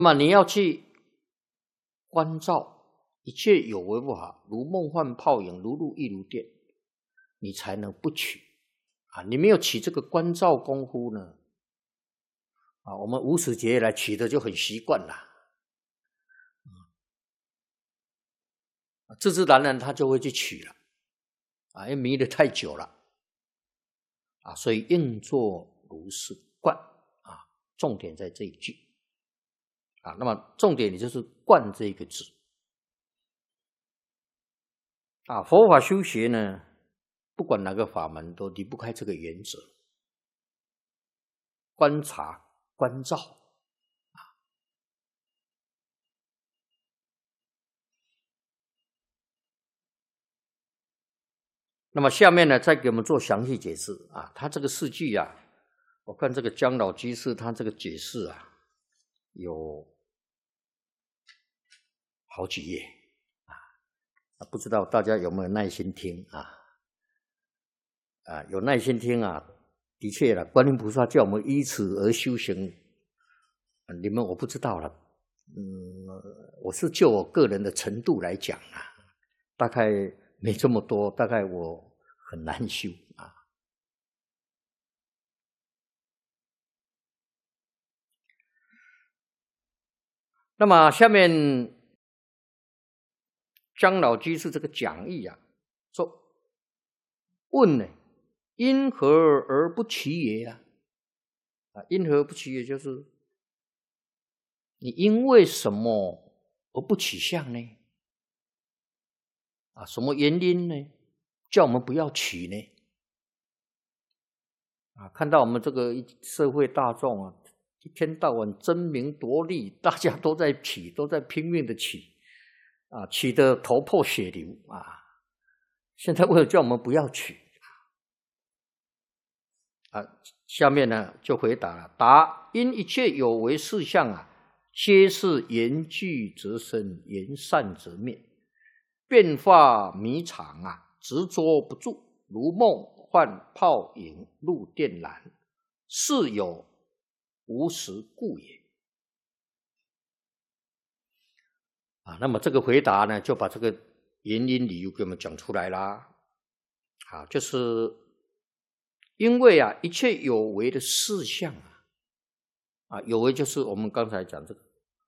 那么你要去关照一切有为不好，如梦幻泡影，如露亦如电，你才能不取啊！你没有起这个关照功夫呢，啊，我们无始劫来取的就很习惯了，自自然然他就会去取了，啊，因为迷得太久了，啊，所以应作如是观啊，重点在这一句啊，那么重点也就是观这个字啊，佛法修学呢，不管哪个法门都离不开这个原则，观察关照啊。那么下面呢，再给我们做详细解释啊。他这个四句啊，我看这个姜老居士他这个解释啊，有好几页啊，不知道大家有没有耐心听啊？啊，有耐心听啊，的确了，观音菩萨叫我们依此而修行，你们我不知道了，我是就我个人的程度来讲啊，大概没这么多，大概我很难修啊。那么下面姜老居士这个讲义啊，说问呢，因何而不取也啊？因何而不取也就是你因为什么而不取相呢？啊，什么原因呢？叫我们不要取呢？啊，看到我们这个社会大众啊，一天到晚争名夺利，大家都在取，都在拼命的取，啊，取得头破血流啊！现在为了叫我们不要取，啊，下面呢就回答了：答因一切有为事项啊，皆是缘聚则生，缘散则灭，变化迷常啊，执着不住，如梦幻泡影，露电然，是有无实故也。啊，那么这个回答呢，就把这个原因理由给我们讲出来啦。啊，就是因为啊，一切有为的事项啊，有为就是我们刚才讲这个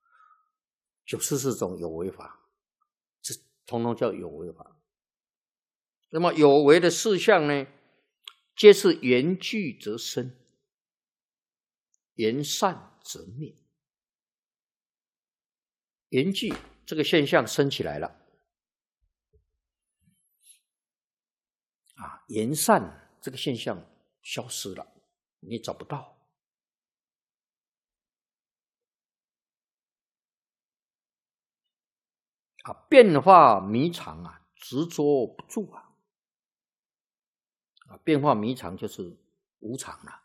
94种有为法，这统统叫有为法。那么有为的事项呢，皆是缘聚则生，缘散则灭。缘聚这个现象升起来了，啊，缘散这个现象消失了，你找不到。啊，变化迷常啊，执着不住啊。啊，变化迷常就是无常了，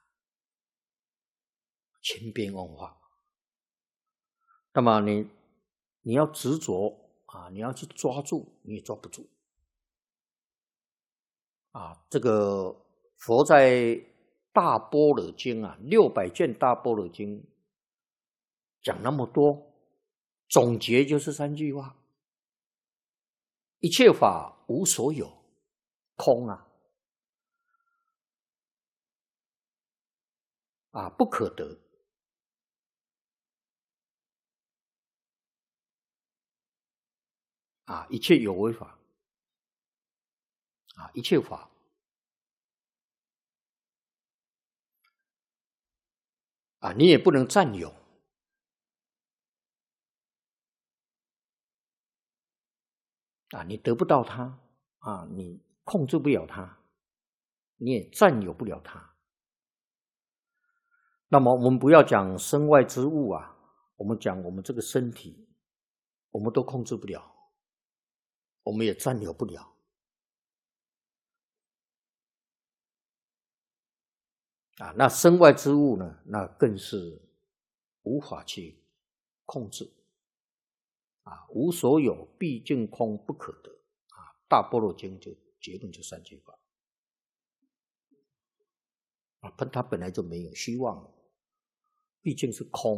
千变万化。那么你要执着啊，你要去抓住，你也抓不住。啊，这个佛在《大般若经》啊，600卷《大般若经》讲那么多，总结就是3句话：一切法无所有，空啊，啊不可得，啊一切有为法，啊一切法啊你也不能占有。啊，你得不到它啊，你控制不了它，你也占有不了它。那么我们不要讲身外之物啊，我们讲我们这个身体，我们都控制不了，我们也占有不了。啊，那身外之物呢，那更是无法去控制。啊，无所有，毕竟空，不可得。啊，大般若经就结论就3句话。啊，它本来就没有希望，毕竟是空。